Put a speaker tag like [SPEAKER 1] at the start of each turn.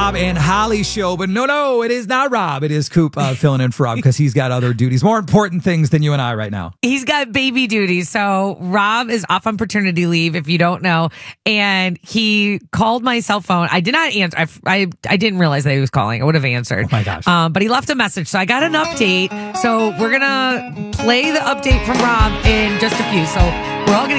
[SPEAKER 1] Rob and Holly show. But no, it is not Rob. It is Coop filling in for Rob because he's got other duties, more important things than you and I right now.
[SPEAKER 2] He's got baby duties. So Rob is off on paternity leave, if you don't know. And he called my cell phone. I did not answer. I didn't realize that he was calling. I would have answered.
[SPEAKER 1] Oh my gosh.
[SPEAKER 2] But he left a message. So I got an update. So we're going to play the update from Rob in just a few. So we're all going to